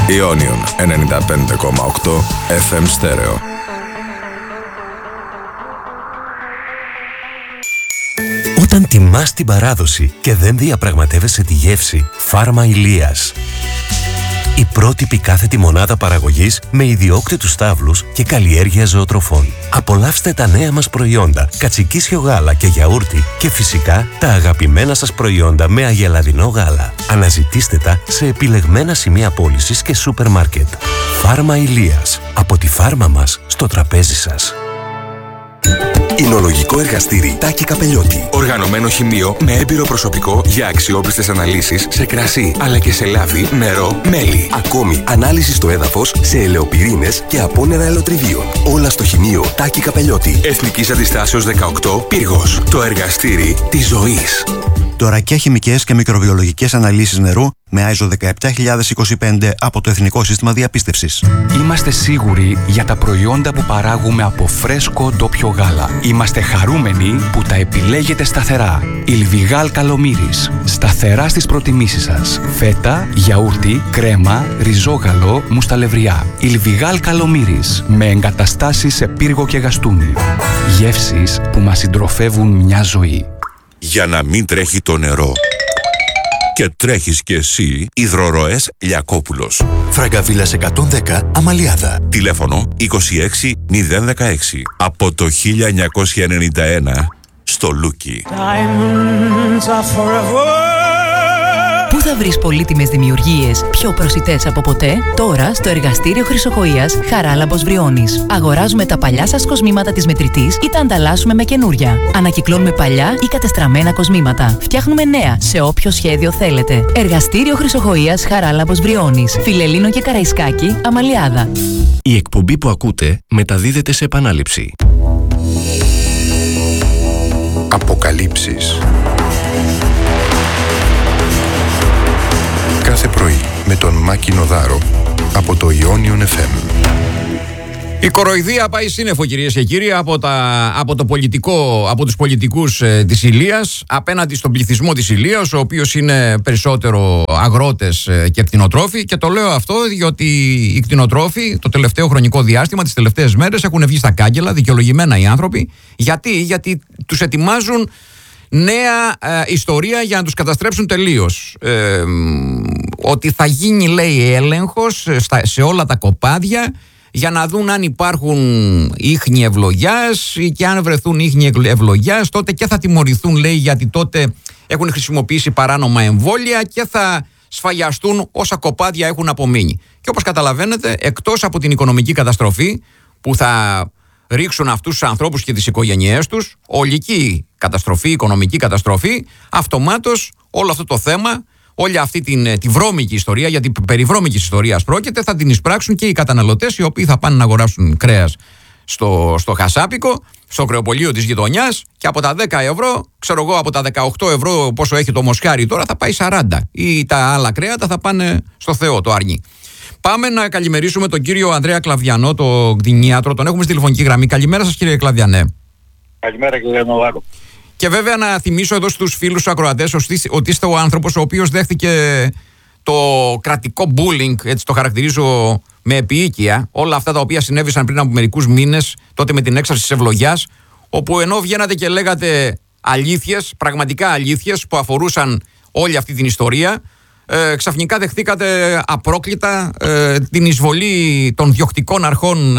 Ionion 95,8 FM στέρεο. Όταν τιμάς την παράδοση και δεν διαπραγματεύεσαι τη γεύση, Φάρμα Ηλίας. Η πρότυπη κάθετη μονάδα παραγωγής με ιδιόκτητους στάβλους και καλλιέργεια ζωοτροφών. Απολαύστε τα νέα μας προϊόντα, κατσικίσιο γάλα και γιαούρτι και φυσικά τα αγαπημένα σας προϊόντα με αγελαδινό γάλα. Αναζητήστε τα σε επιλεγμένα σημεία πώλησης και σούπερ μάρκετ. Φάρμα Ηλίας. Από τη φάρμα μας στο τραπέζι σας. Εινολογικό εργαστήρι Τάκη Καπελιώτη. Οργανωμένο χημείο με έμπειρο προσωπικό για αξιόπιστες αναλύσεις σε κρασί, αλλά και σε λάδι, νερό, μέλι. Ακόμη, ανάλυση στο έδαφος σε ελαιοπυρήνες και απόνερα ελαιοτριβίων. Όλα στο χημείο Τάκη Καπελιώτη. Εθνικής Αντιστάσεως 18, Πύργος. Το εργαστήρι της ζωής. Τωρακιά χημικές και μικροβιολογικές αναλύσεις νερού με ISO 17025 από το Εθνικό Σύστημα Διαπίστευσης. Είμαστε σίγουροι για τα προϊόντα που παράγουμε από φρέσκο ντόπιο γάλα. Είμαστε χαρούμενοι που τα επιλέγετε σταθερά. Ιλβιγάλ Καλομύρης. Σταθερά στις προτιμήσεις σας. Φέτα, γιαούρτι, κρέμα, ριζόγαλο, μουσταλευριά. Ιλβιγάλ Καλομύρης. Με εγκαταστάσεις σε Πύργο και Γαστούνι. Γεύσεις που μας συντροφεύουν μια ζωή. Για να μην τρέχει το νερό. Και τρέχεις κι εσύ, Υδροροές Λιακόπουλος. Φραγκαβίλας 110, Αμαλιάδα. Τηλέφωνο 26016. Από το 1991 στο Λούκι. Πού θα βρεις πολύτιμες δημιουργίες πιο προσιτές από ποτέ? Τώρα στο εργαστήριο Χρυσοκοΐας Χαράλαμπος Βριώνης. Αγοράζουμε τα παλιά σας κοσμήματα της μετρητής ή τα ανταλλάσσουμε με καινούρια. Ανακυκλώνουμε παλιά ή κατεστραμμένα κοσμήματα. Φτιάχνουμε νέα σε όποιο σχέδιο θέλετε. Εργαστήριο Χρυσοκοΐας Χαράλαμπος Βριώνης. Φιλελλήνο και Καραϊσκάκη, Αμαλιάδα. Η εκπομπή που ακούτε μεταδίδεται σε επανάληψη. Αποκαλύψεις. Κάθε πρωί με τον Μάκη Νοδάρο από το Ionion FM. Η κοροϊδία πάει σύννεφο, κυρίες και κύριοι, από τους πολιτικούς της Ηλίας απέναντι στον πληθυσμό της Ηλίας, ο οποίος είναι περισσότερο αγρότες και κτηνοτρόφοι. Και το λέω αυτό διότι οι κτηνοτρόφοι το τελευταίο χρονικό διάστημα, τις τελευταίες μέρες, έχουν βγει στα κάγκελα, δικαιολογημένα οι άνθρωποι. Γιατί τους ετοιμάζουν νέα ιστορία για να τους καταστρέψουν τελείως. Ότι θα γίνει, λέει, έλεγχος σε όλα τα κοπάδια για να δουν αν υπάρχουν ίχνη ευλογιάς, και αν βρεθούν ίχνη ευλογιάς τότε και θα τιμωρηθούν, λέει, γιατί τότε έχουν χρησιμοποιήσει παράνομα εμβόλια και θα σφαγιαστούν όσα κοπάδια έχουν απομείνει. Και όπως καταλαβαίνετε, εκτός από την οικονομική καταστροφή που θα ρίξουν αυτούς τους ανθρώπους και τις οικογένειές τους, ολική καταστροφή, οικονομική καταστροφή, αυτομάτως όλο αυτό το θέμα, όλη αυτή τη βρώμικη ιστορία, γιατί περί βρώμικης ιστορίας πρόκειται, θα την εισπράξουν και οι καταναλωτές, οι οποίοι θα πάνε να αγοράσουν κρέας στο Χασάπικο, στο κρεοπωλείο της γειτονιάς, και από τα 10 ευρώ, ξέρω εγώ, από τα 18 ευρώ πόσο έχει το μοσχάρι τώρα, θα πάει 40, ή τα άλλα κρέατα θα πάνε στο Θεό, το αρνί. Πάμε να καλημερίσουμε τον κύριο Ανδρέα Κλαβδιανό, τον κτηνίατρο. Τον έχουμε στη τηλεφωνική γραμμή. Καλημέρα σας, κύριε Κλαβδιανέ. Καλημέρα, κύριε Νοβάρο. Και βέβαια να θυμίσω εδώ στους φίλους ακροατές ότι είστε ο άνθρωπος ο οποίος δέχτηκε το κρατικό bullying, έτσι το χαρακτηρίζω με επίοικια, όλα αυτά τα οποία συνέβησαν πριν από μερικούς μήνες, τότε με την έξαρση της ευλογιάς, όπου ενώ βγαίνατε και λέγατε αλήθειες, πραγματικά αλήθειες που αφορούσαν όλη αυτή την ιστορία, ξαφνικά δεχτήκατε απρόκλητα την εισβολή των διοκτικών αρχών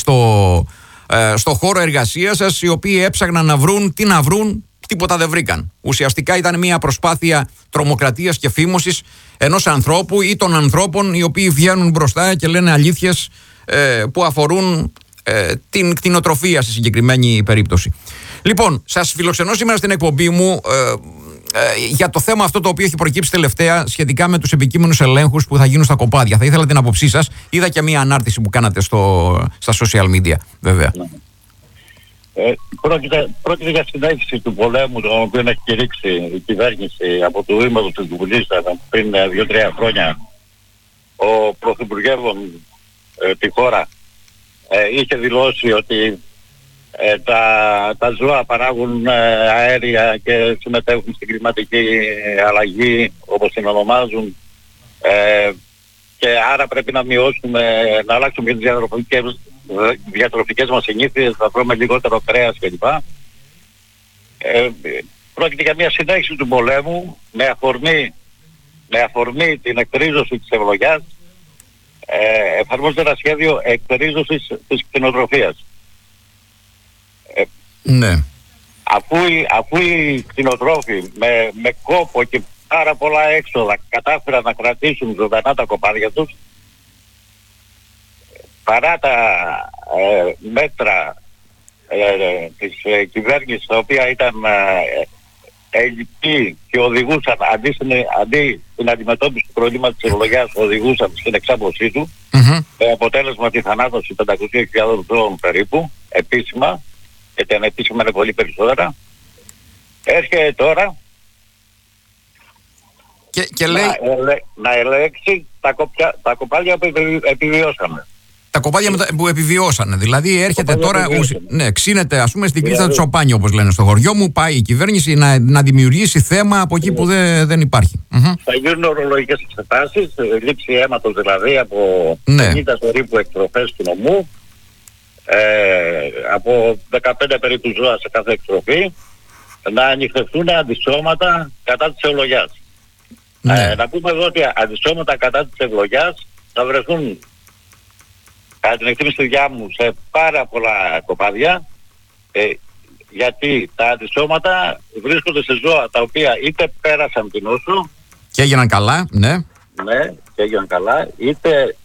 στο χώρο εργασίας σας, οι οποίοι έψαχναν να βρουν, τι να βρουν, τίποτα δεν βρήκαν. Ουσιαστικά ήταν μια προσπάθεια τρομοκρατίας και φήμωσης ενός ανθρώπου ή των ανθρώπων οι οποίοι βγαίνουν μπροστά και λένε αλήθειες που αφορούν την κτηνοτροφία στη συγκεκριμένη περίπτωση. Λοιπόν, σας φιλοξενώ σήμερα στην εκπομπή μου για το θέμα αυτό το οποίο έχει προκύψει τελευταία σχετικά με τους επικείμενους ελέγχους που θα γίνουν στα κοπάδια. Θα ήθελα την άποψή σας. Είδα και μια ανάρτηση που κάνατε στα social media, βέβαια. Πρόκειται για συνέχιση του πολέμου, τον οποίο έχει κηρύξει η κυβέρνηση από το βήμα του Βουλίστα πριν 2-3 χρόνια. Ο Πρωθυπουργεύων τη χώρα είχε δηλώσει ότι τα ζώα παράγουν αέρια και συμμετέχουν στην κλιματική αλλαγή, όπως την ονομάζουν, και άρα πρέπει να μειώσουμε, να αλλάξουμε τις διατροφικές μας συνήθειες, να τρώμε λιγότερο κρέας κλπ. Πρόκειται για μια συνέχιση του πολέμου με αφορμή την εκρίζωση της ευλογιάς. Εφαρμόζεται ένα σχέδιο εκρίζωσης της κτηνοτροφίας. Ναι. Αφού οι κτηνοτρόφοι με κόπο και πάρα πολλά έξοδα κατάφεραν να κρατήσουν ζωντανά τα κοπάδια τους, παρά τα μέτρα της κυβέρνησης, τα οποία ήταν ελλειπή και οδηγούσαν αντί την αντιμετώπιση του προβλήματος της ευλογιάς, οδηγούσαν στην εξάπλωσή του, με αποτέλεσμα τη θανάτωση 500.000 ζώων περίπου, επίσημα, γιατί ανεπίσημα είναι πολύ περισσότερα. Έρχεται τώρα και λέει... να ελέγξει τα κοπάδια που επιβιώσαμε. Τα κοπάδια που επιβιώσανε. Δηλαδή έρχεται τώρα, ναι, ξύνεται ας πούμε στην κλίτσα του τσοπάνι, όπως λένε στο χωριό μου, πάει η κυβέρνηση να δημιουργήσει θέμα από εκεί που δεν υπάρχει. Θα γίνουν ορολογικές εξετάσεις, λήψη αίματος δηλαδή από 50 περίπου εκτροφές του νομού, από 15 περίπου ζώα σε κάθε εκτροφή, να ανοιχτευτούν αντισώματα κατά της ευλογιάς. Να πούμε εδώ ότι αντισώματα κατά της ευλογιάς θα βρεθούν, κατά την εκτίμηση δικιά μου, σε πάρα πολλά κοπάδια, γιατί τα αντισώματα βρίσκονται σε ζώα τα οποία είτε πέρασαν την νόσο και έγιναν καλά, ναι, και έγιναν καλά, είτε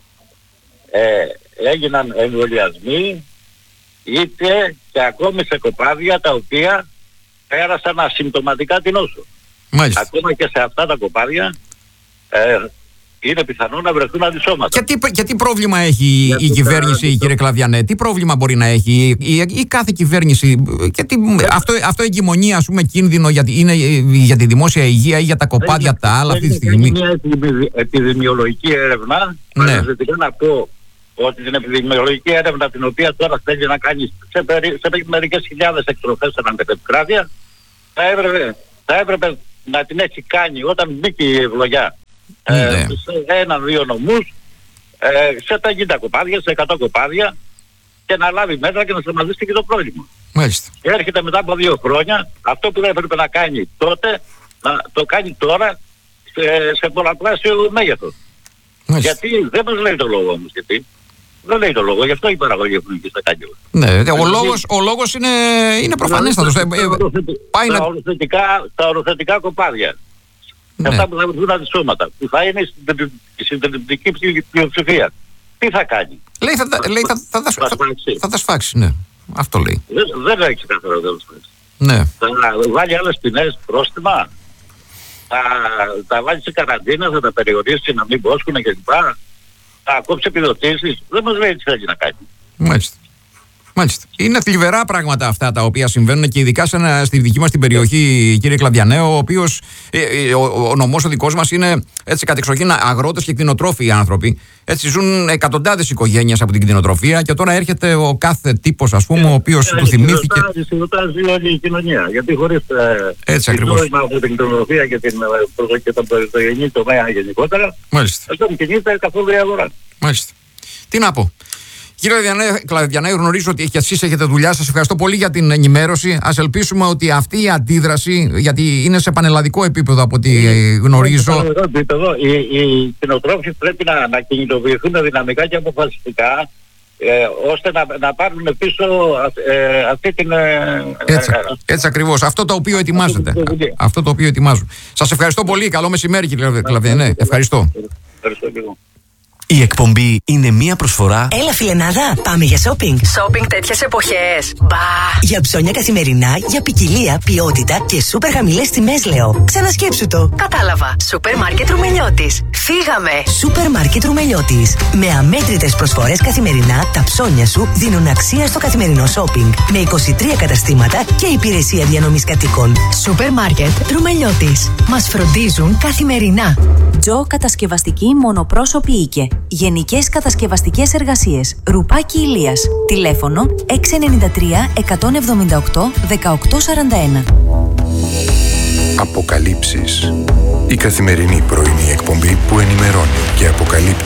έγιναν εμβολιασμοί, είτε και ακόμη σε κοπάδια τα οποία πέρασαν ασυμπτωματικά την νόσο. Μάλιστα. Ακόμα και σε αυτά τα κοπάδια είναι πιθανό να βρεθούν αντισώματα. Και τι πρόβλημα έχει η κυβέρνηση, κύριε Κλαβδιανέ, τι πρόβλημα μπορεί να έχει η κάθε κυβέρνηση, αυτό εγκυμονεί ας πούμε κίνδυνο είναι για τη δημόσια υγεία ή για τα κοπάδια τα άλλα αυτή τη στιγμή? Μια επιδημιολογική έρευνα, παραδείγματος να πω ότι την επιδημιολογική έρευνα την οποία τώρα θέλει να κάνει σε μερικές χιλιάδες εκτροφές σε επικράτεια, θα έπρεπε να την έχει κάνει όταν μπήκε η ευλογιά σε 1-2 νομούς, σε 50 κοπάδια, σε 100 κοπάδια, και να λάβει μέτρα και να σταματήσει και το πρόβλημα. Μάλιστα. Και έρχεται μετά από 2 χρόνια, αυτό που δεν έπρεπε να κάνει τότε, να το κάνει τώρα σε πολλαπλάσιο μέγεθος. Γιατί δεν μας λέει το λόγο όμως, γιατί δεν λέει το λόγο, γι' αυτό η παραγωγή εθνική στα κάγκελα. Ναι, ο λόγος είναι προφανέστατος. Τα οροθετικά κοπάδια. Και αυτά που θα βρεθούν αντισώματα, που θα είναι η συντριπτική πλειοψηφία. Τι θα κάνει? Λέει θα τα σφάξει, ναι. Αυτό λέει. Δεν λέει ξεκάθαρα τέλος. Ναι. Θα βάλει άλλες ποινές, πρόστιμα, θα βάλει σε καραντίνα, θα τα περιορίσει να μην πόσχουν κλπ. Θα κόψει επιδοτήσεις. Δεν μας λέει τι θέλει να κάνει. Μάλιστα. Είναι θλιβερά πράγματα αυτά τα οποία συμβαίνουν και ειδικά στη δική μας την περιοχή, κύριε Κλαβδιανέ, ο οποίος ο νομός ο δικός μας είναι έτσι κατεξοχήν αγρότες και κτηνοτρόφοι άνθρωποι. Έτσι ζουν εκατοντάδες οικογένειες από την κτηνοτροφία και τώρα έρχεται ο κάθε τύπος, ας πούμε, ο οποίος του θυμήθηκε. Συζητάζει όλη η κοινωνία. Γιατί χωρίς νόημα από την κτηνοτροφία και τον πρωτογενή τομέα γενικότερα, δεν κινείται καθόλου η αγορά. Μάλιστα. Τι να πω. Κύριε Κλαβδιανέ, γνωρίζω ότι και εσείς έχετε δουλειά. Σας ευχαριστώ πολύ για την ενημέρωση. Ας ελπίσουμε ότι αυτή η αντίδραση, γιατί είναι σε πανελλαδικό επίπεδο από ό,τι γνωρίζω. Οι κτηνοτρόφοι πρέπει να κινητοποιηθούν δυναμικά και αποφασιστικά, ώστε να πάρουν πίσω αυτή την... Έτσι ακριβώς. Αυτό το οποίο ετοιμάζεται. Αυτό το οποίο ετοιμάζουν. Σας ευχαριστώ πολύ. Καλό μεσημέρι, κύριε Κλαβδιανέ. Ευχαριστώ. Ευχαριστώ και εγώ. Η εκπομπή είναι μία προσφορά. Έλα φιλενάδα, πάμε για shopping. Shopping τέτοιες εποχές. Μπα! Για ψώνια καθημερινά, για ποικιλία, ποιότητα και σούπερ χαμηλές τιμές λέω. Ξανασκέψου το. Κατάλαβα. Σούπερ μάρκετ Ρουμελιώτης. Φύγαμε. Σούπερ μάρκετ Ρουμελιώτης. Με αμέτρητες προσφορές καθημερινά, τα ψώνια σου δίνουν αξία στο καθημερινό shopping. Με 23 καταστήματα και υπηρεσία διανομής κατοίκων. Σούπερ μάρκετ Ρουμελιώτης. Μας φροντίζουν καθημερινά. Τζο Κατασκευαστική Μονοπρόσωπη Οίκε. Γενικές κατασκευαστικές εργασίες. Ρουπάκι Ηλίας. Τηλέφωνο 693-178-1841. Αποκαλύψεις. Η καθημερινή πρωινή εκπομπή που ενημερώνει και αποκαλύπτει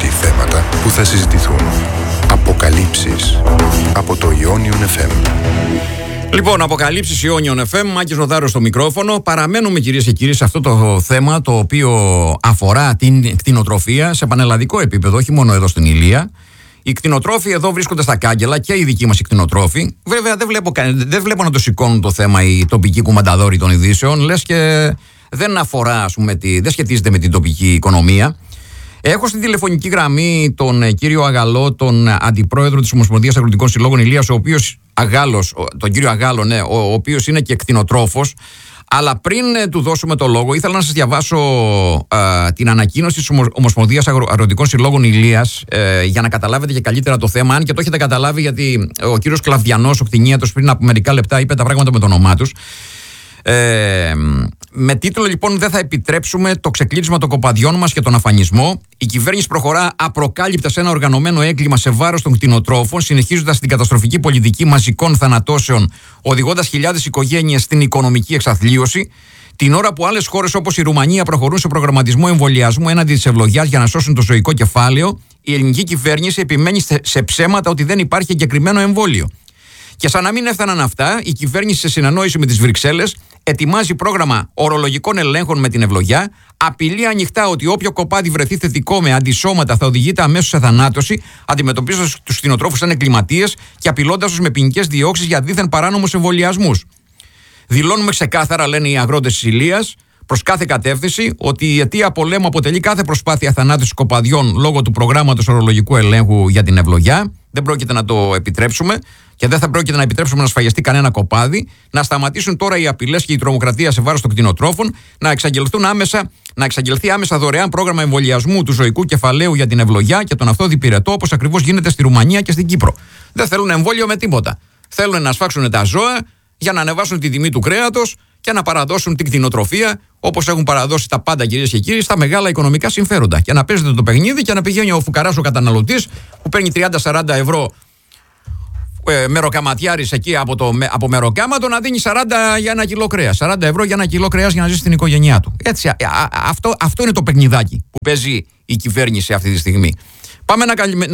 θα συζητηθούν. Αποκαλύψεις από το Ionion FM. Λοιπόν, αποκαλύψεις Ionion FM, Μάκης Νοδάρος στο μικρόφωνο. Παραμένουμε, κυρίες και κύριοι, σε αυτό το θέμα το οποίο αφορά την κτηνοτροφία σε πανελλαδικό επίπεδο, όχι μόνο εδώ στην Ηλία. Οι κτηνοτρόφοι εδώ βρίσκονται στα κάγκελα και οι δικοί μας οι κτηνοτρόφοι. Βέβαια, δεν βλέπω να το σηκώνουν το θέμα οι τοπικοί κουμανταδόροι των ειδήσεων, λες και δεν αφορά, ας πούμε, δεν σχετίζεται με την τοπική οικονομία. Έχω στην τηλεφωνική γραμμή τον κύριο Αγαλό, τον αντιπρόεδρο της Ομοσπονδίας Αγροτικών Συλλόγων Ηλίας, ο οποίος τον κύριο Αγάλο, ναι, ο οποίος είναι και κτηνοτρόφος. Αλλά πριν του δώσουμε το λόγο, ήθελα να σας διαβάσω την ανακοίνωση της Ομοσπονδίας Αγροτικών Συλλόγων Ηλίας για να καταλάβετε και καλύτερα το θέμα. Αν και το έχετε καταλάβει, γιατί ο κύριος Κλαβδιανός, ο κτηνίατρος, πριν από μερικά λεπτά είπε τα πράγματα με το όνομά τους. Με τίτλο λοιπόν «Δεν θα επιτρέψουμε το ξεκλείδισμα των κοπαδιών μας και τον αφανισμό». Η κυβέρνηση προχωρά απροκάλυπτα σε ένα οργανωμένο έγκλημα σε βάρος των κτηνοτρόφων, συνεχίζοντας την καταστροφική πολιτική μαζικών θανατώσεων, οδηγώντας χιλιάδες οικογένειες στην οικονομική εξαθλίωση. Την ώρα που άλλες χώρες όπως η Ρουμανία προχωρούν σε προγραμματισμό εμβολιασμού έναντι της ευλογιάς για να σώσουν το ζωικό κεφάλαιο, η ελληνική κυβέρνηση επιμένει σε ψέματα ότι δεν υπάρχει εγκεκριμένο εμβόλιο. Και σαν να μην έφταναν αυτά, η κυβέρνηση σε συνεννόηση με τις Βρυξέλλες ετοιμάζει πρόγραμμα ορολογικών ελέγχων με την ευλογιά, απειλεί ανοιχτά ότι όποιο κοπάδι βρεθεί θετικό με αντισώματα θα οδηγείται αμέσως σε θανάτωση, αντιμετωπίζοντας τους κτηνοτρόφους σαν εγκληματίες και απειλώντας τους με ποινικές διώξεις για δίθεν παράνομους εμβολιασμούς. Δηλώνουμε ξεκάθαρα, λένε οι αγρότες της Ηλίας, προς κάθε κατεύθυνση, ότι η αιτία πολέμου αποτελεί κάθε προσπάθεια θανάτωσης κοπαδιών λόγω του προγράμματος ορολογικού ελέγχου για την ευλογιά. Δεν πρόκειται να το επιτρέψουμε και δεν θα πρόκειται να επιτρέψουμε να σφαγιαστεί κανένα κοπάδι. Να σταματήσουν τώρα οι απειλές και η τρομοκρατία σε βάρος των κτηνοτρόφων. Να εξαγγελθεί άμεσα δωρεάν πρόγραμμα εμβολιασμού του ζωικού κεφαλαίου για την ευλογιά και τον αυτό διπηρετό, όπως ακριβώς γίνεται στη Ρουμανία και στην Κύπρο. Δεν θέλουν εμβόλιο με τίποτα. Θέλουν να σφάξουν τα ζώα για να ανεβάσουν τη τιμή του κρέατος και να παραδώσουν την κτηνοτροφία, όπως έχουν παραδώσει τα πάντα, κυρίες και κύριοι, στα μεγάλα οικονομικά συμφέροντα. Και να παίζετε το παιχνίδι και να πηγαίνει ο φουκαράς ο καταναλωτής που παίρνει 30-40 ευρώ μεροκαματιάρης εκεί από μεροκάματο να δίνει 40 για ένα κιλό κρέας. 40 ευρώ για ένα κιλό κρέας για να ζήσει στην οικογένειά του. Έτσι, αυτό είναι το παιχνιδάκι που παίζει η κυβέρνηση αυτή τη στιγμή. Πάμε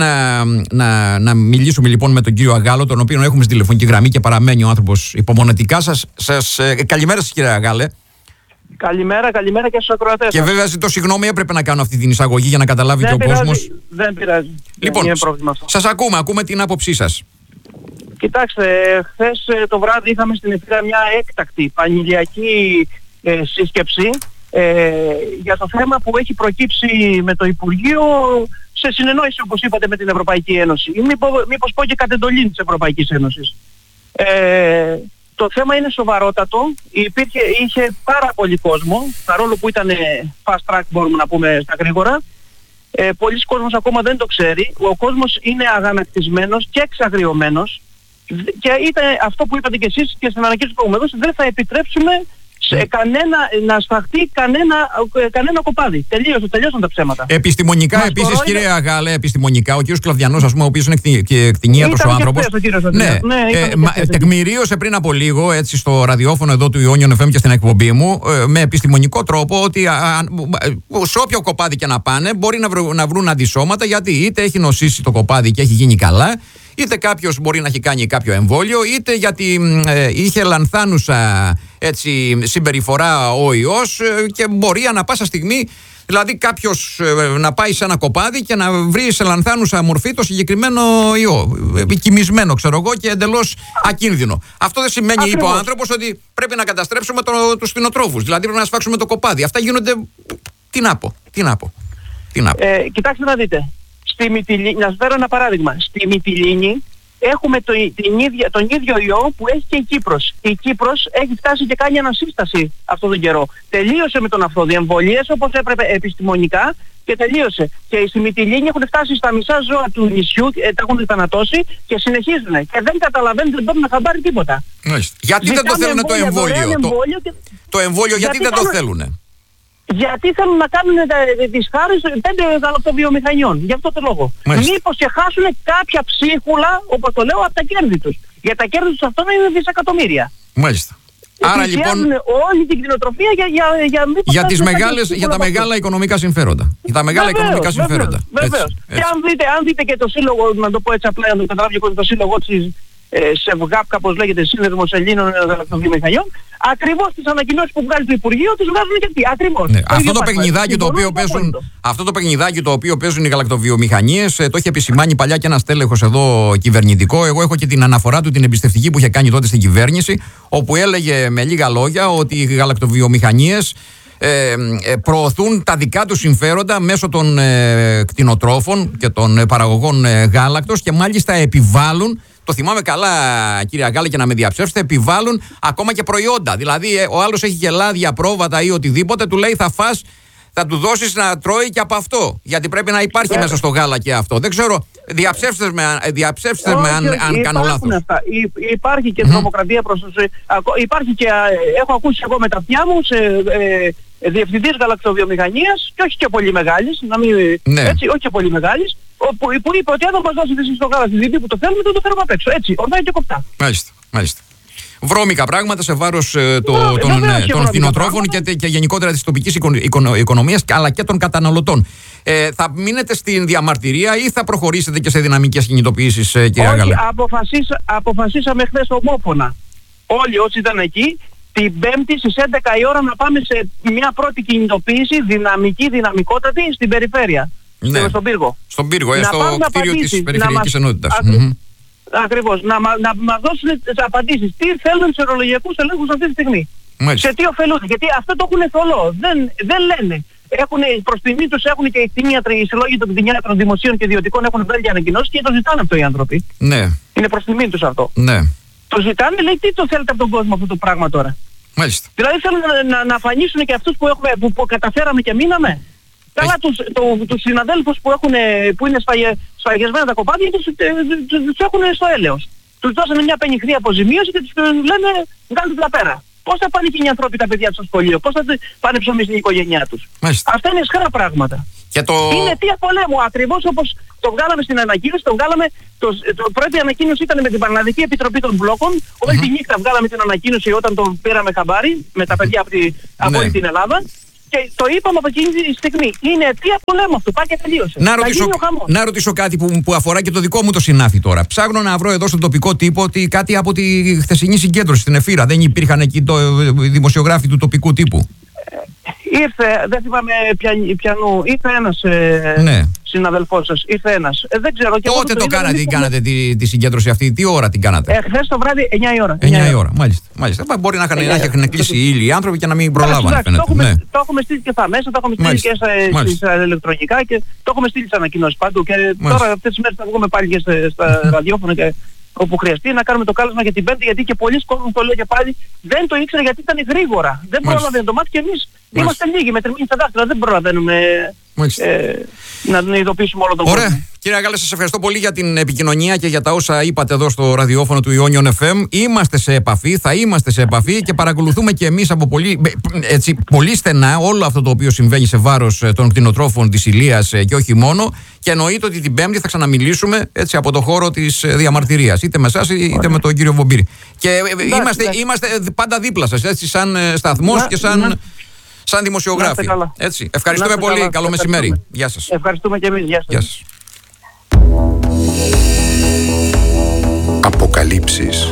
να μιλήσουμε λοιπόν με τον κύριο Αγάλο, τον οποίο έχουμε στην τηλεφωνική γραμμή και παραμένει ο άνθρωπος υπομονετικά. Καλημέρα σας, κύριε Αγάλε. Καλημέρα και στους ακροατές. Και βέβαια ζητώ συγγνώμη, έπρεπε να κάνω αυτή την εισαγωγή για να καταλάβει και ο κόσμος. Δεν πειράζει. Λοιπόν, σας ακούμε την άποψή σας. Κοιτάξτε, χθες το βράδυ είχαμε στην Ευθύρα μια έκτακτη πανηλιακή σύσκεψη για το θέμα που έχει προκύψει με το Υπουργείο σε συνεννόηση, όπως είπατε, με την Ευρωπαϊκή Ένωση. Μήπως πω και κατ' εντολή της Ευρωπαϊκής Ένωσης. Το θέμα είναι σοβαρότατο. Είχε πάρα πολύ κόσμο, παρόλο που ήταν fast track, μπορούμε να πούμε στα γρήγορα. Πολλοί κόσμος ακόμα δεν το ξέρει. Ο κόσμος είναι αγανακτισμένος και εξαγριωμένος. Και ήταν αυτό που είπατε και εσείς και στην ανακοίνωση του προηγουμένως, δεν θα επιτρέψουμε να σφαχτεί κανένα κοπάδι. Τελείωσαν τα ψέματα. Επιστημονικά επίσης, κύριε Αγάλε, επιστημονικά, ο κύριος Κλαβδιανός, ας πούμε, ο οποίος είναι κτηνίατρος ο άνθρωπος. Τεκμηρίωσε πριν από λίγο, έτσι, στο ραδιόφωνο εδώ του Ionion FM και στην εκπομπή μου, με επιστημονικό τρόπο, ότι σε όποιο κοπάδι και να πάνε, μπορεί να βρουν αντισώματα, γιατί είτε έχει νοσήσει το κοπάδι και έχει γίνει καλά, είτε κάποιος μπορεί να έχει κάνει κάποιο εμβόλιο, είτε γιατί είχε λανθάνουσα συμπεριφορά ο ιός και μπορεί ανά πάσα στιγμή, δηλαδή κάποιος να πάει σε ένα κοπάδι και να βρει σε λανθάνουσα μορφή το συγκεκριμένο ιό, κοιμισμένο ξέρω εγώ και εντελώς ακίνδυνο. Αυτό δεν σημαίνει, είπε ο άνθρωπος, ότι πρέπει να καταστρέψουμε τους κτηνοτρόφους, δηλαδή πρέπει να σφάξουμε το κοπάδι. Αυτά γίνονται, τι να πω. Κοιτάξτε να δείτε. Να σας φέρω ένα παράδειγμα. Στη Μυτιλήνη έχουμε τον ίδιο ιό που έχει και η Κύπρος. Η Κύπρος έχει φτάσει και κάνει ανασύσταση αυτόν τον καιρό. Τελείωσε με τον αυτοδιεμβολίες όπως έπρεπε επιστημονικά και τελείωσε. Και στη Μυτιλήνη έχουν φτάσει στα μισά ζώα του νησιού, τα έχουν θανατώσει και συνεχίζουν. Και δεν καταλαβαίνουν, δεν μπορούν να χαμπάρει τίποτα. Γιατί δεν το θέλουν το εμβόλιο? Το εμβόλιο γιατί δεν το θέλουν? Γιατί θέλουν να κάνουν τις χάρες 5 γαλακτοβιομηχανιών. Γι' αυτό το λόγο. Μήπως και χάσουν κάποια ψίχουλα, όπως το λέω, από τα κέρδη τους. Για τα κέρδη τους αυτό είναι δισεκατομμύρια. Μάλιστα. Άρα λοιπόν όλη την κτηνοτροφία για τα μεγάλα οικονομικά συμφέροντα. Βεβαίως. Και αν δείτε και το σύλλογο, να το πω έτσι απλά, να το καταλάβει το σύλλογο της ΣΕΒΓΑΠ, όπως λέγεται, Σύνδεσμος Ελλήνων Γαλακτοβιομηχανιών, ακριβώς τις ανακοινώσεις που βγάζει το Υπουργείο τις βγάζουν και τι, ακριβώς. Ναι, αυτό το παιχνιδάκι το οποίο παίζουν οι γαλακτοβιομηχανίες, το είχε επισημάνει παλιά και ένας τέλεχος εδώ κυβερνητικό. Εγώ έχω και την αναφορά του, την εμπιστευτική που είχε κάνει τότε στην κυβέρνηση, όπου έλεγε με λίγα λόγια ότι οι γαλακτοβιομηχανίες προωθούν τα δικά τους συμφέροντα μέσω των κτηνοτρόφων και των παραγωγών γάλακτος και μάλιστα επιβάλλουν, το θυμάμαι καλά κύριε Αγάλη και να με διαψεύσετε, επιβάλλουν ακόμα και προϊόντα. Δηλαδή ο άλλος έχει και λάδια, πρόβατα ή οτιδήποτε, του λέει θα του δώσεις να τρώει και από αυτό, γιατί πρέπει να υπάρχει μέσα στο γάλα και αυτό. Δεν ξέρω, διαψεύστε με αν κάνω λάθος. Αυτά. Υπάρχει και τρομοκρατία προς τους... Υπάρχει και, έχω ακούσει εγώ με τα αυτιά μου, διευθυντής γαλακτοβιομηχανίας, και όχι και πολύ μεγάλης, όχι και πολύ μεγάλης, που είπε ότι αν δεν μας δώσετε εσείς το γάλα στη Δυτή που το θέλουμε, δεν το φέρουμε απ' έξω. Έτσι, ορδάει και κοπτά. Μάλιστα. Βρώμικα πράγματα σε βάρος των κτηνοτρόφων και γενικότερα της τοπικής οικονομίας αλλά και των καταναλωτών. Θα μείνετε στην διαμαρτυρία ή θα προχωρήσετε και σε δυναμικές κινητοποιήσεις, κύριε Αγάλη? Αποφασίσαμε χθες ομόφωνα, όλοι όσοι ήταν εκεί, την Πέμπτη στις 11 η ώρα να πάμε σε μια πρώτη κινητοποίηση δυναμικότατη στην περιφέρεια. Ναι. Στον Πύργο. Στον Πύργο, στο κτίριο της Περιφερειακής Ενότητας. Ακριβώς. Να μας δώσουν τις απαντήσεις. Τι θέλουν τους σερολογιακούς ελέγχους αυτή τη στιγμή. Μάλιστα. Σε τι ωφελούνται. Γιατί αυτό το έχουν θολό. Δεν λένε. Προς τιμή τους έχουν και οι κτηνίατροι, οι συλλόγοι των κτηνίατρων δημοσίων και ιδιωτικών έχουν βγάλει και ανακοινώσεις και το ζητάνε αυτό οι άνθρωποι. Ναι. Είναι προς τιμή τους αυτό. Ναι. Το ζητάνε, λέει τι το θέλετε από τον κόσμο αυτό το πράγμα τώρα. Μάλιστα. Δηλαδή θέλουν να αφανίσουν και αυτούς που καταφέραμε και μείναμε. Καλά τους συναδέλφους που είναι σφαγιασμένα τα κοπάδια τους έχουν στο έλεος. Τους δώσανε μια πενιχρή αποζημίωση και τους λένε βγάλτε τα πέρα. Πώς θα πάνε και οι άνθρωποι τα παιδιά τους στο σχολείο, πώς θα πάνε ψωμί στην οικογένειά τους. Μάλιστα. Αυτά είναι σχρά πράγματα. Είναι αιτία πολέμου, ακριβώς όπως το βγάλαμε στην ανακοίνωση, το πρώτη ανακοίνωση ήταν με την Πανελλαδική Επιτροπή των Μπλόκων, όλη τη νύχτα βγάλαμε την ανακοίνωση όταν το πήραμε χαμπάρι με τα παιδιά από όλη την Ελλάδα. Και το είπαμε από εκείνη τη στιγμή. Είναι αιτία πολέμου αυτό. Πάει και τελείωσε. Να ρωτήσω κάτι που αφορά και το δικό μου το συνάφι τώρα. Ψάχνω να βρω εδώ στον τοπικό τύπο ότι κάτι από τη χθεσινή συγκέντρωση στην Εφήρα. Δεν υπήρχαν εκεί δημοσιογράφοι του τοπικού τύπου? Ήρθε, δεν θυμάμαι ποιανού, ήρθε ένας συναδελφός σας, ήρθε ένας. Δεν ξέρω. Τότε κάνατε τη συγκέντρωση αυτή, τι ώρα την κάνατε? Χθες το βράδυ 9 η ώρα. 9 η ώρα, μάλιστα. Μπορεί να είχαν κλείσει οι ήλιοι άνθρωποι και να μην προλάβανε. Το έχουμε στείλει και στα μέσα, το έχουμε στείλει και στα ηλεκτρονικά και το έχουμε στείλει στις ανακοινώσεις παντού. Και τώρα αυτές τις μέρες θα βγούμε πάλι και στα ραδιόφωνα και όπου χρειαστεί να κάνουμε το κάλεσμα για την Πέμπτη, γιατί και πολλοί κόσμοι, το λέω και πάλι, δεν το ήξερε γιατί ήταν γρήγορα. Δεν πρόλαβε το μάτι και εμείς είμαστε λίγοι με τριμήνι στα δάχτυλα, δεν προλαβαίνουμε να την ειδοποιήσουμε όλο τον κόσμο. Ωραία. Κύριε Αγάλη, σας ευχαριστώ πολύ για την επικοινωνία και για τα όσα είπατε εδώ στο ραδιόφωνο του Ιόνιον FM. Είμαστε σε επαφή, θα είμαστε σε επαφή και παρακολουθούμε και εμείς από πολύ στενά όλο αυτό το οποίο συμβαίνει σε βάρος των κτηνοτρόφων της Ηλίας και όχι μόνο. Και εννοείται ότι την Πέμπτη θα ξαναμιλήσουμε έτσι από το χώρο της διαμαρτυρίας, είτε με εσάς είτε με τον κύριο Βομπύρη. Και είμαστε πάντα δίπλα σας, έτσι, σαν σταθμός και σαν δημοσιογράφοι. Έτσι. Ευχαριστούμε πολύ. Καλό μεσημέρι. Γεια σας. Ευχαριστούμε και εμείς. Γεια σας. Αποκαλύψεις.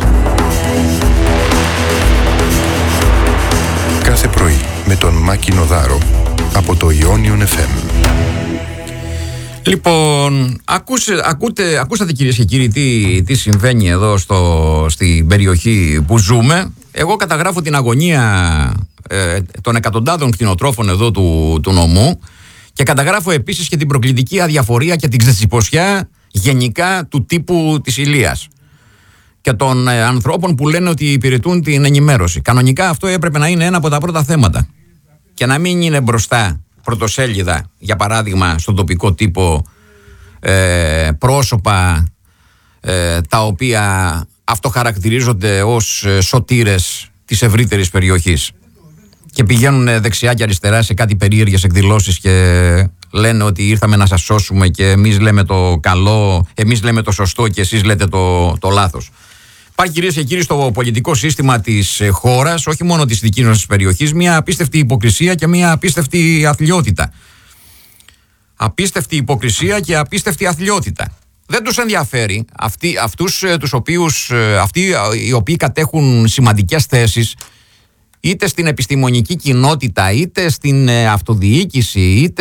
Κάθε πρωί με τον Μάκη Νοδάρο από το Ιόνιον FM. Λοιπόν, ακούσατε κυρίες και κύριοι τι συμβαίνει εδώ στην περιοχή που ζούμε. Εγώ καταγράφω την αγωνία των εκατοντάδων κτηνοτρόφων εδώ του νομού και καταγράφω επίσης και την προκλητική αδιαφορία και την ξετσιποσιά γενικά του τύπου της Ηλίας και των ανθρώπων που λένε ότι υπηρετούν την ενημέρωση. Κανονικά αυτό έπρεπε να είναι ένα από τα πρώτα θέματα και να μην είναι μπροστά πρωτοσέλιδα, για παράδειγμα στον τοπικό τύπο, πρόσωπα τα οποία αυτοχαρακτηρίζονται ως σωτήρες της ευρύτερης περιοχής και πηγαίνουν δεξιά και αριστερά σε κάτι περίεργες εκδηλώσεις και λένε ότι ήρθαμε να σας σώσουμε και εμείς λέμε το καλό, εμείς λέμε το σωστό και εσείς λέτε το λάθος. Υπάρχει, κυρίες και κύριοι, στο πολιτικό σύστημα της χώρας, όχι μόνο της δικής μας περιοχής, μια απίστευτη υποκρισία και μια απίστευτη αθλιότητα. Απίστευτη υποκρισία και απίστευτη αθλιότητα. Δεν τους ενδιαφέρει αυτοί οι οποίοι κατέχουν σημαντικές θέσεις, είτε στην επιστημονική κοινότητα, είτε στην αυτοδιοίκηση,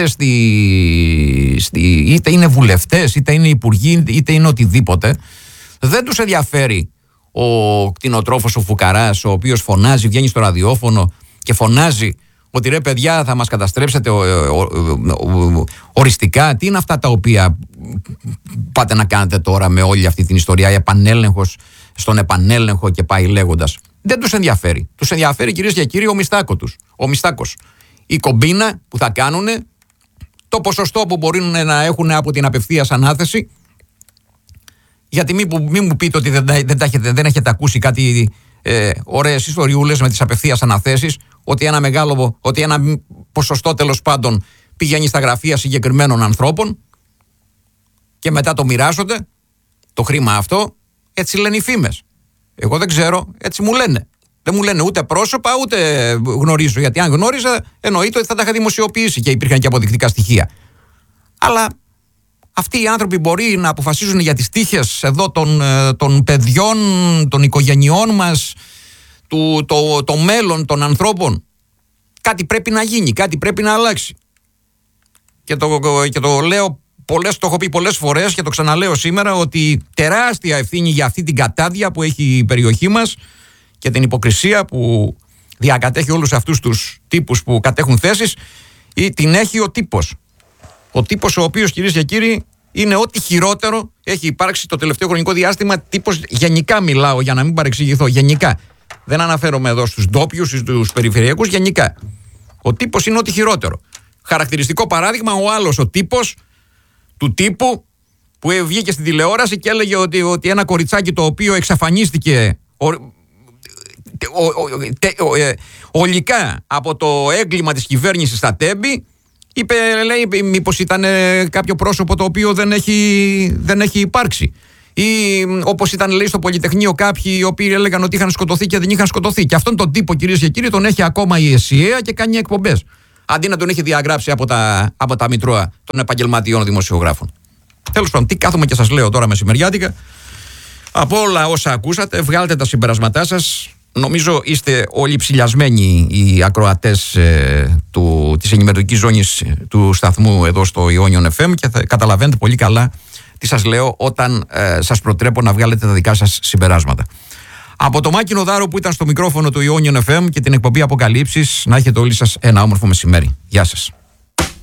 είτε είναι βουλευτές, είτε είναι υπουργοί, είτε είναι οτιδήποτε. Δεν τους ενδιαφέρει ο κτηνοτρόφος ο Φουκαράς, ο οποίος φωνάζει, βγαίνει στο ραδιόφωνο και φωνάζει ότι ρε παιδιά θα μας καταστρέψετε οριστικά. Τι είναι αυτά τα οποία πάτε να κάνετε τώρα με όλη αυτή την ιστορία, επανέλεγχος στον επανέλεγχο και πάει λέγοντας. Δεν τους ενδιαφέρει. Τους ενδιαφέρει, κυρίες και κύριοι, ο μιστάκος. Η κομπίνα που θα κάνουν, το ποσοστό που μπορεί να έχουν από την απευθείας ανάθεση. Γιατί μην μου πείτε ότι δεν έχετε ακούσει κάτι ωραίες ιστοριούλες με τις απευθείας αναθέσεις, ότι ένα ποσοστό τέλος πάντων πηγαίνει στα γραφεία συγκεκριμένων ανθρώπων και μετά το μοιράζονται το χρήμα αυτό. Έτσι λένε οι φήμες. Εγώ δεν ξέρω, έτσι μου λένε. Δεν μου λένε ούτε πρόσωπα ούτε γνωρίζω, γιατί αν γνώριζα εννοείται ότι θα τα είχα δημοσιοποιήσει και υπήρχαν και αποδεικτικά στοιχεία. Αλλά αυτοί οι άνθρωποι μπορεί να αποφασίζουν για τις τύχες εδώ των παιδιών, των οικογενειών μας, το μέλλον των ανθρώπων. Κάτι πρέπει να γίνει, κάτι πρέπει να αλλάξει. Και το λέω το έχω πει πολλές φορές και το ξαναλέω σήμερα, ότι τεράστια ευθύνη για αυτή την κατάδια που έχει η περιοχή μας και την υποκρισία που διακατέχει όλους αυτούς τους τύπους που κατέχουν θέσεις, την έχει ο τύπος. Ο τύπος ο οποίος, κυρίες και κύριοι, είναι ό,τι χειρότερο έχει υπάρξει το τελευταίο χρονικό διάστημα. Τύπος, γενικά μιλάω για να μην παρεξηγηθώ, γενικά. Δεν αναφέρομαι εδώ στους ντόπιους ή στους περιφερειακούς, γενικά. Ο τύπος είναι ό,τι χειρότερο. Χαρακτηριστικό παράδειγμα, ο άλλος ο τύπος του τύπου που βγήκε στην τηλεόραση και έλεγε ότι ένα κοριτσάκι το οποίο εξαφανίστηκε ολικά από το έγκλημα της κυβέρνησης στα Τέμπη, λέει μήπως ήταν κάποιο πρόσωπο το οποίο δεν έχει υπάρξει, ή όπως ήταν, λέει, στο Πολυτεχνείο κάποιοι οι οποίοι έλεγαν ότι είχαν σκοτωθεί και δεν είχαν σκοτωθεί. Και αυτόν τον τύπο, κυρίες και κύριοι, τον έχει ακόμα η ΕΣΥΑ και κάνει εκπομπές, αντί να τον έχει διαγράψει από τα μητρώα των επαγγελματιών δημοσιογράφων. Τέλος πάντων, τι κάθομαι και σας λέω τώρα μεσημεριάτικα. Από όλα όσα ακούσατε, βγάλτε τα συμπεράσματά σας. Νομίζω είστε όλοι ψηλιασμένοι οι ακροατές της ενημερωτικής ζώνης του σταθμού εδώ στο Ionion FM και θα καταλαβαίνετε πολύ καλά τι σας λέω όταν σας προτρέπω να βγάλετε τα δικά σας συμπεράσματα. Από το Μάκη Νοδάρο που ήταν στο μικρόφωνο του Ionion FM και την εκπομπή Αποκαλύψεις, να έχετε όλοι σας ένα όμορφο μεσημέρι. Γεια σας.